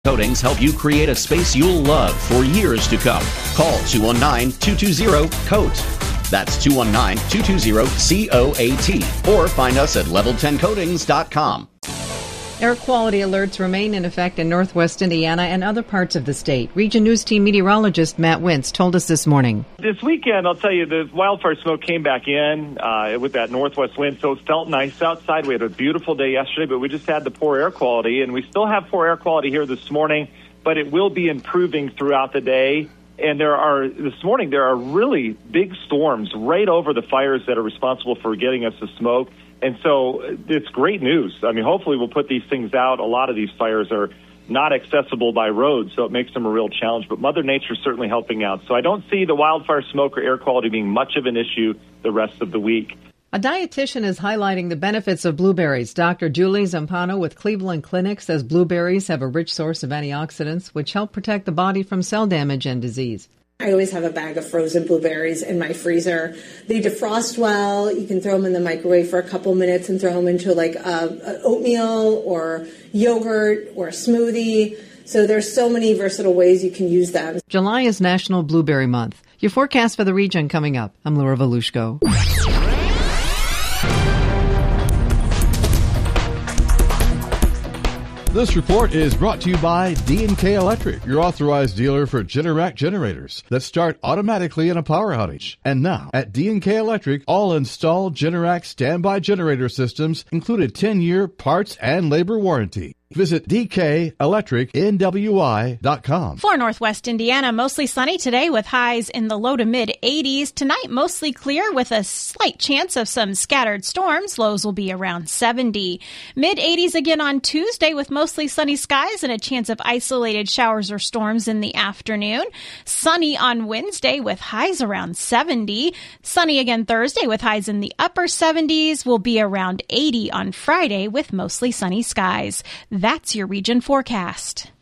Coatings help you create a space you'll love for years to come. Call 219-220-COAT. That's 219-220-COAT. Or find us at level10coatings.com. Air quality alerts remain in effect in northwest Indiana and other parts of the state. Region News Team meteorologist Matt Wintz told us this morning. This weekend, I'll tell you, the wildfire smoke came back in with that northwest wind, so it felt nice outside. We had a beautiful day yesterday, but we just had the poor air quality, and we still have poor air quality here this morning, but it will be improving throughout the day. And this morning, there are really big storms right over the fires that are responsible for getting us the smoke. And so it's great news. I mean, hopefully we'll put these things out. A lot of these fires are not accessible by road, so it makes them a real challenge. But Mother Nature is certainly helping out. So I don't see the wildfire smoke or air quality being much of an issue the rest of the week. A dietitian is highlighting the benefits of blueberries. Dr. Julie Zampano with Cleveland Clinic says blueberries have a rich source of antioxidants, which help protect the body from cell damage and disease. I always have a bag of frozen blueberries in my freezer. They defrost well. You can throw them in the microwave for a couple minutes and throw them into like oatmeal or yogurt or a smoothie. So there's so many versatile ways you can use them. July is National Blueberry Month. Your forecast for the region coming up. I'm Laura Volushko. This report is brought to you by D&K Electric, your authorized dealer for Generac generators that start automatically in a power outage. And now, at D&K Electric, all installed Generac standby generator systems include a 10-year parts and labor warranty. Visit DKElectricNWI.com. For Northwest Indiana, mostly sunny today with highs in the low to mid 80s. Tonight, mostly clear with a slight chance of some scattered storms. Lows will be around 70. Mid 80s again on Tuesday with mostly sunny skies and a chance of isolated showers or storms in the afternoon. Sunny on Wednesday with highs around 70. Sunny again Thursday with highs in the upper 70s. Will be around 80 on Friday with mostly sunny skies. That's your region forecast.